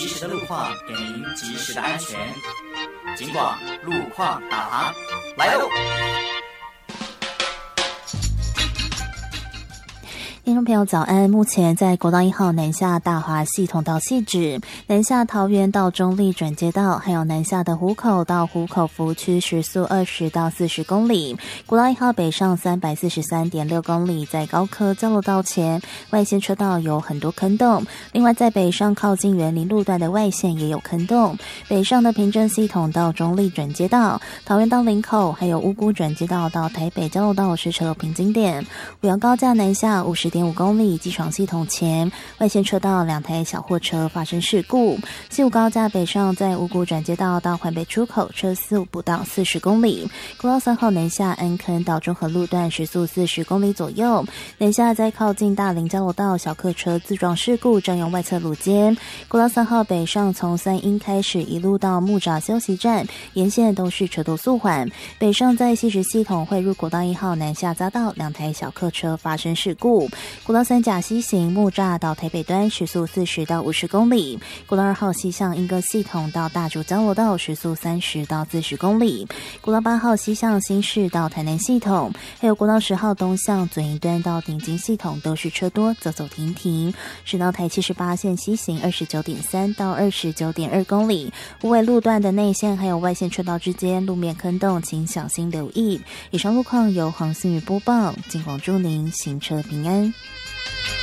及时的路况，给您及时的安全。警广路况导航来喽！ 听众朋友早安，目前在国道1号南下大华系统到汐止，南下桃园到中立转接道，还有南下的湖口到湖口服务区时速20到40公里。国道1号北上343.6公里，在高科交流道前外线车道有很多坑洞，另外在北上靠近园林路段的外线也有坑洞。北上的平镇系统到中立转接道，桃园到林口，还有五股转接道到台北交流道是车流瓶颈点。五羊高架南下50.5公里，机床系统前外线车道2台小货车发生事故。西武高架北上在五股转接道到环北出口车速不到40公里。国道3号南下安坑到中和路段时速40公里左右。南下在靠近大林交流道小客车自撞事故占用外侧路肩。国道3号北上从三鶯开始一路到木栅休息站，沿线都是车多速缓。北上在汐止系统汇入国道1号南下匝道2台小客车发生事故。国道3甲西行木栅到台北端时速40到50公里。国道2号西向莺歌系统到大竹交流道时速30到40公里。国道8号西向新市到台南系统，还有国道10号东向左营端到顶金系统都是车多，走走停停。直到台78线西行29.3到29.2公里。无尾路段的内线还有外线车道之间路面坑洞，请小心留意。以上路况由黄信宇播报，警广祝您行车平安。